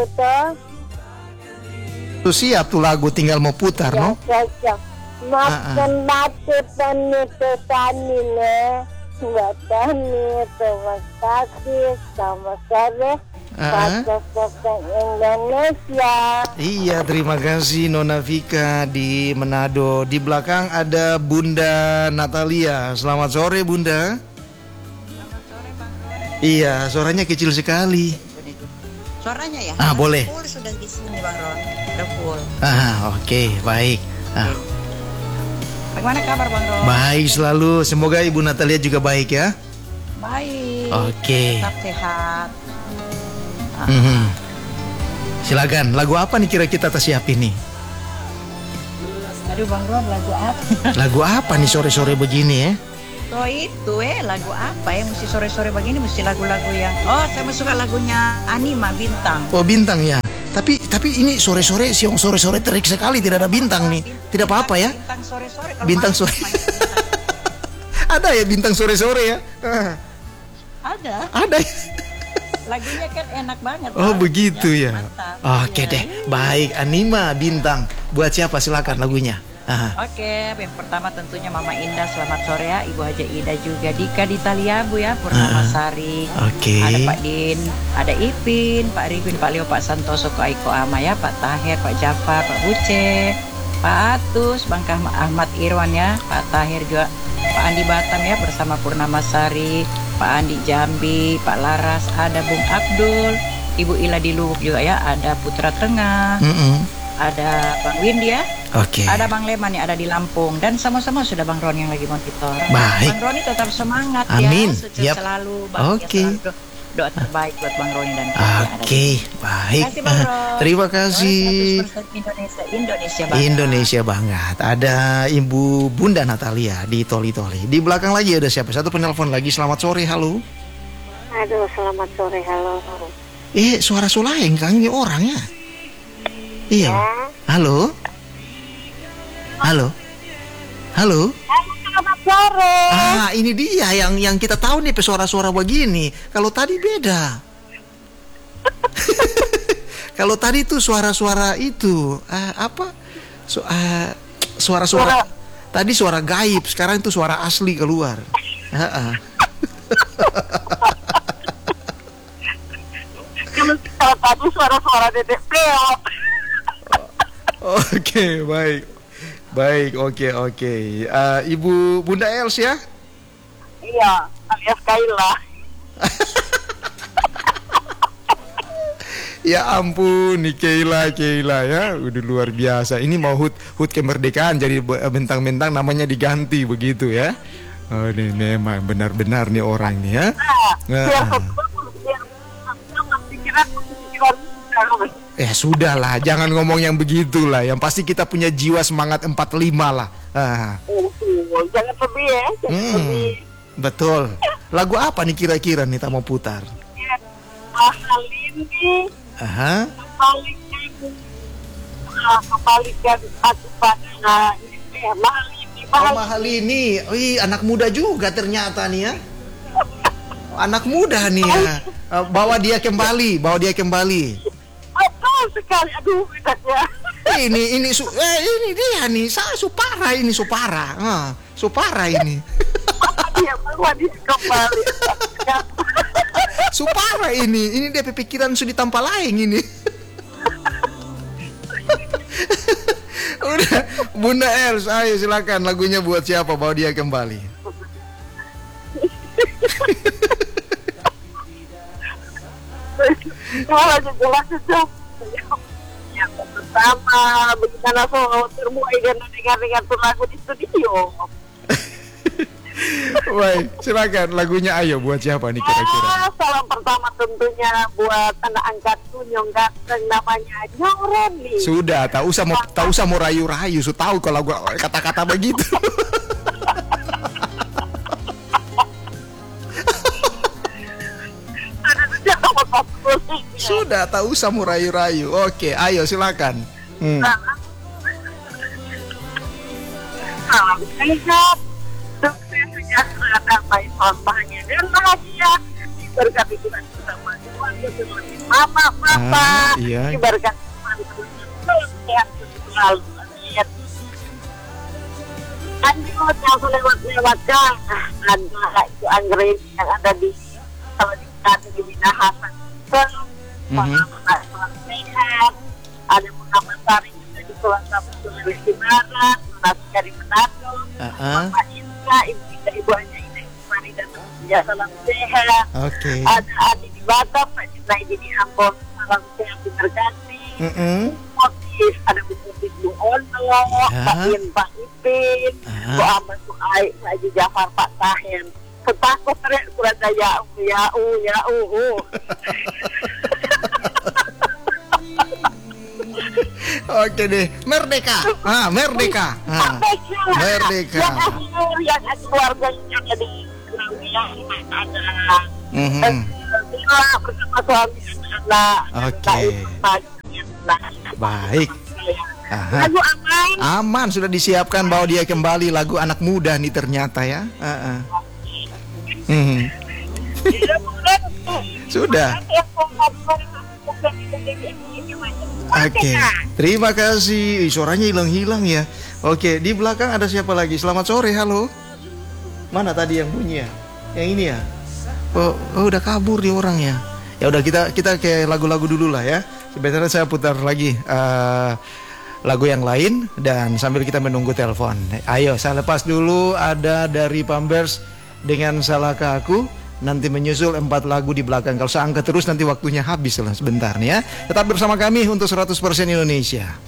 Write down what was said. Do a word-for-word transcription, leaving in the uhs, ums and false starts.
tuh. Tuh siap tuh lagu, tinggal mau putar, Ya, no? cocok. Makan batu tani tuh tani le. Watani tuh kaki sama sore. Uh-uh. Pasok Indonesia. Iya, terima kasih Nona Vika di Manado. Di belakang ada Bunda Natalia. Selamat sore Bunda. Selamat sore Bang Ron. Iya, suaranya kecil sekali. Suaranya ya? Ah, boleh. Full sudah di sini Bang Ron. Udah full. Ah, oke, okay, baik. Ah. Bagaimana kabar Bang Ron? Baik selalu. Semoga Ibu Natalia juga baik ya. Baik. Oke. Okay. Tetap sehat. Ah. Mm-hmm. Silakan. Lagu apa nih kira kita tas siapin nih? Aduh Bang Ron, lagu apa? Lagu apa nih sore-sore begini ya? So itu eh lagu apa ya? Mesti sore-sore begini mesti lagu-lagu yang. Oh, saya suka lagunya Anima Bintang. Oh, Bintang ya. Tapi tapi ini sore-sore, siang sore-sore terik sekali, tidak ada bintang nih. Tidak apa-apa ya? Bintang sore-sore. Bintang sore. Ada ya bintang sore-sore ya? Ada. Ada ya? Lagunya kan enak banget. Oh kan? begitu ya. Mantap. Oke Ya. deh, baik. Anima Bintang. Buat siapa silakan lagunya. Aha. Oke, yang pertama tentunya Mama Indah, selamat sore ya. Ibu Haja Ida juga, Dika di Taliabu ya, Purnama Sari. Oke. Ada Pak Din, ada Ipin, Pak Rifin, Pak Leo, Pak Santoso, Pak Aiko Ama ya, Pak Tahir, Pak Jafar, Pak Buce, Pak Atus, Bang Kah Ahmad Irwan ya, Pak Tahir juga, Pak Andi Batam ya bersama Purnama Sari, Pak Andi Jambi, Pak Laras, ada Bung Abdul, Ibu Ila di Lubuk juga ya, ada Putra Tengah. Mm-mm. Ada Bang Windy ya. Oke. Ada Bang Leman nih, ada di Lampung. Dan sama-sama sudah Bang Ron yang lagi monitor. Baik. Bang Roni tetap semangat. Amin. Ya. Sukses Yap. selalu. Bahagia Oke. selalu. Doa terbaik buat Bang Roni dan Oke, baik. Terima kasih Bang Ron. Terima kasih. seratus persen Indonesia, Indonesia banget. Indonesia banget. Ada Ibu Bunda Natalia di Toli-Toli. Di belakang lagi ada siapa? Satu penelpon lagi. Selamat sore, halo. Aduh, selamat sore, halo. Eh, suara Sulaeng Kang, ini orangnya. Iya. Ya. Halo. Halo. Halo. Selamat sore. Ah, ini dia yang yang kita tahu nih suara-suara begini. Kalau tadi beda. Kalau tadi tuh suara-suara itu uh, apa? Su- uh, suara-suara tadi suara gaib, sekarang itu suara asli keluar. Heeh. Kalau tadi suara-suara dedek peot. Oke, baik. Baik, oke, oke. Uh, Ibu Bunda Els ya? Iya, alias Kaila. Ya ampun, nih Keila, Keila ya, udah luar biasa. Ini mau hut hut kemerdekaan jadi bentang-bentang namanya diganti begitu ya. Oh, ini memang benar-benar nih orang nih ya. Biar Nah. pikiran pikiran Eh sudahlah, jangan ngomong yang begitulah. Yang pasti kita punya jiwa semangat empat puluh lima lah. Ah. Oh, jangan lebih ya, jangan Hmm, lebih. betul. Lagu apa nih kira-kira nih kita mau putar? Ya, mahal ini, Aha. kembalikan, ah, kembalikan aku pada ini, ya, mahal ini, Oh, mahal. mahal ini. Wih, anak muda juga ternyata nih ya. Anak muda nih ya. Eh, bawa dia kembali, bawa dia kembali. Betul sekali, aduh bedanya. Ini ini su, eh, ini dia nih, saya Supara ini Supara. Ah, Supara ini. Dia bawa dia kembali. Supara ini, ini dia pikiran sudah tanpa lain ini. Udah, Bunda Els, ayo silakan lagunya buat siapa, bawa dia kembali. Kalau jelas itu yang pertama bagaimana so terbuai dan dengar-dengar tuh lagu di studio. Baik, silakan lagunya ayo buat siapa nih kira-kira? Ah, salam pertama tentunya buat anak angkatku Nyong ganteng namanya Nyong Roni. Sudah, tak usah mau tak usah mau rayu-rayu, su tahu kalau gua kata-kata begitu. Sudah, tak usah mau rayu-rayu. Oke, ayo silakan. Hmm. Salam sehat, sukses sejahtera, damai, bahagia dan bahagia di berkati kita bersama keluarga, mama, papa, Ah, iya. berkati sehat selalu. Lanjut yang lewat-lewat kan, ada itu anggrek yang ada di kalau di di Minahasa, Mhm. sehat, ada Muhammad Sari juga di Selatan Sulawesi Barat, Nasi dari Manado, Ah, ah. Pak Indra, ibu kita ibu hanya ini Mari dan ya salam sehat. Oke. Ada Adi di Batam, Pak Cinta di Ambon, salam sehat diberkati. Mm-mm. Motif ada Motif Bu Ono, Ya. Pak In, Pak Ipin, Ah. Bu Ahmad Suai, Pak Haji Jafar, Pak Tahen. Setakut teriak kurang ya u ya u ya u. u. Oke deh, merdeka. Ah, merdeka. Ah. Merdeka. Yang akhir yang ada keluarga yang ada di Surabaya ada Mhm. Bila bersama suami anak. Oke. Baik. Aha. Lagu aman. Aman, sudah disiapkan bawa dia kembali lagu anak muda nih ternyata ya. Ah, ah. Mhm. Sudah. Oke, terima kasih. Ih, suaranya hilang-hilang ya. Oke, di belakang ada siapa lagi? Selamat sore, halo. Mana tadi yang bunyi ya? Yang ini ya? Oh, oh udah kabur di orang ya. Ya udah kita kita ke lagu-lagu dulu lah ya. Sebenarnya saya putar lagi eh, lagu yang lain dan sambil kita menunggu telepon. Ayo, saya lepas dulu ada dari Pambers dengan Salahkah Aku. Nanti menyusul empat lagu di belakang. Kalau saya angkat terus nanti waktunya habis lah sebentar nih ya. Tetap bersama kami untuk seratus persen Indonesia.